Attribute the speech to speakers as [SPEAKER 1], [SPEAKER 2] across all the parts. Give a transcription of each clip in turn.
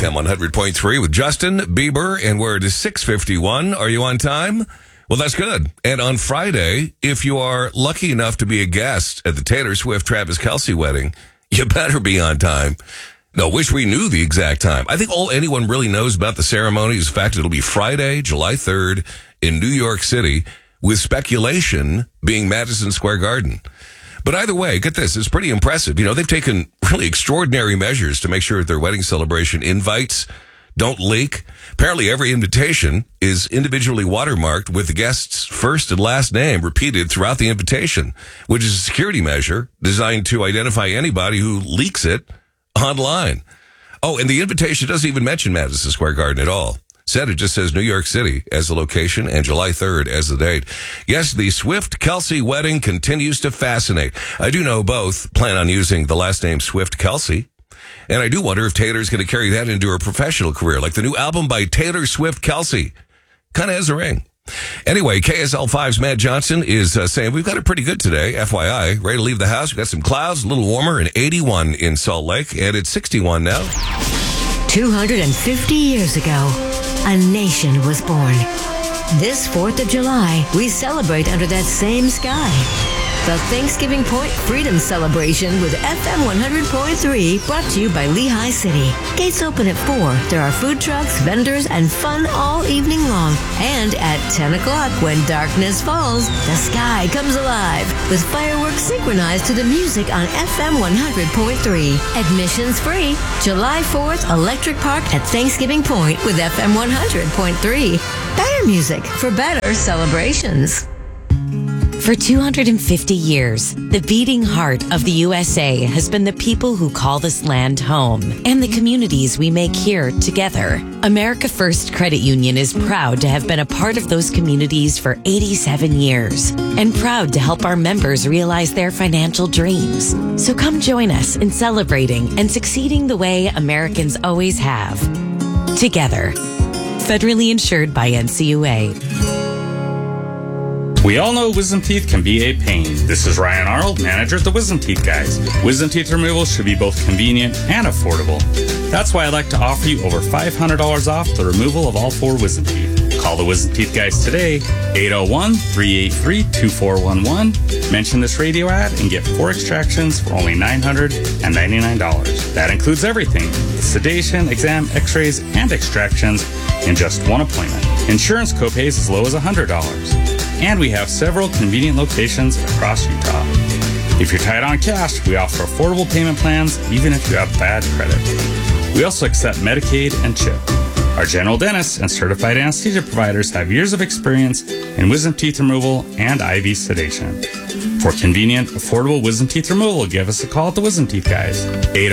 [SPEAKER 1] FM 100.3 with Justin Bieber, and we're at 6:51. Are you on time? Well, that's good. And on Friday, if you are lucky enough to be a guest at the Taylor Swift-Travis Kelce wedding, you better be on time. No, wish we knew the exact time. I think all anyone really knows about the ceremony is the fact it'll be Friday, July 3rd in New York City, with speculation being Madison Square Garden. But either way, get this, it's pretty impressive. You know, they've taken really extraordinary measures to make sure that their wedding celebration invites don't leak. Apparently every invitation is individually watermarked with the guest's first and last name repeated throughout the invitation, which is a security measure designed to identify anybody who leaks it online. Oh, and the invitation doesn't even mention Madison Square Garden at all. Said it just says New York City as the location and July 3rd as the date. Yes, the Swift-Kelce wedding continues to fascinate. I do know both plan on using the last name Swift-Kelce. And I do wonder if Taylor's going to carry that into her professional career, like the new album by Taylor Swift-Kelce. Kind of has a ring. Anyway, KSL5's Matt Johnson is saying we've got it pretty good today, FYI. Ready to leave the house. We've got some clouds, a little warmer, and 81 in Salt Lake. And it's 61 now.
[SPEAKER 2] 250 years ago, a nation was born. This 4th of July, we celebrate under that same sky. The Thanksgiving Point Freedom Celebration with FM 100.3, brought to you by Lehigh City. Gates open at 4. There are food trucks, vendors, and fun all evening long. And at 10 o'clock, when darkness falls, the sky comes alive with fireworks synchronized to the music on FM 100.3. Admissions free. July 4th, Electric Park at Thanksgiving Point with FM 100.3. Better music for better celebrations.
[SPEAKER 3] For 250 years, the beating heart of the USA has been the people who call this land home and the communities we make here together. America First Credit Union is proud to have been a part of those communities for 87 years and proud to help our members realize their financial dreams. So come join us in celebrating and succeeding the way Americans always have. Together. Federally insured by NCUA.
[SPEAKER 4] We all know wisdom teeth can be a pain. This is Ryan Arnold, manager at the Wisdom Teeth Guys. Wisdom teeth removal should be both convenient and affordable. That's why I'd like to offer you over $500 off the removal of all 4 wisdom teeth. Call the Wisdom Teeth Guys today, 801-383-2411. Mention this radio ad and get 4 extractions for only $999. That includes everything: sedation, exam, x-rays, and extractions in just one appointment. Insurance copays as low as $100. And we have several convenient locations across Utah. If you're tight on cash, we offer affordable payment plans even if you have bad credit. We also accept Medicaid and CHIP. Our general dentists and certified anesthesia providers have years of experience in wisdom teeth removal and IV sedation. For convenient, affordable wisdom teeth removal, give us a call at the Wisdom Teeth Guys.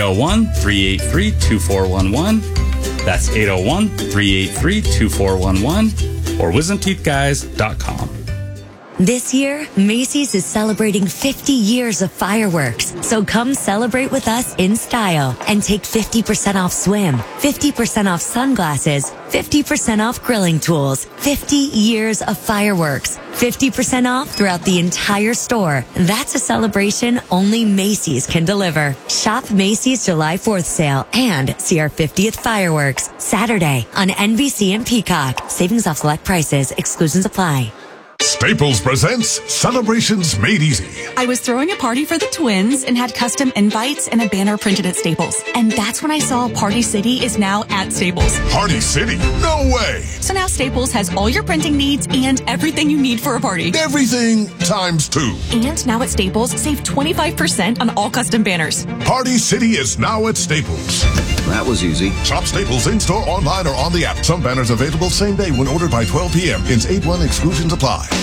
[SPEAKER 4] 801-383-2411. That's 801-383-2411 or wisdomteethguys.com.
[SPEAKER 2] This year, Macy's is celebrating 50 years of fireworks. So come celebrate with us in style and take 50% off swim, 50% off sunglasses, 50% off grilling tools, 50 years of fireworks, 50% off throughout the entire store. That's a celebration only Macy's can deliver. Shop Macy's July 4th sale and see our 50th fireworks Saturday on NBC and Peacock. Savings off select prices. Exclusions apply.
[SPEAKER 5] Staples presents Celebrations Made Easy.
[SPEAKER 6] I was throwing a party for the twins and had custom invites and a banner printed at Staples. And that's when I saw Party City is now at Staples.
[SPEAKER 5] Party City? No way!
[SPEAKER 6] So now Staples has all your printing needs and everything you need for a party.
[SPEAKER 5] Everything times 2.
[SPEAKER 6] And now at Staples, save 25% on all custom banners.
[SPEAKER 5] Party City is now at Staples.
[SPEAKER 7] That was easy.
[SPEAKER 5] Shop Staples in-store, online, or on the app. Some banners available same day when ordered by 12 p.m. Ins 8-1 exclusions apply.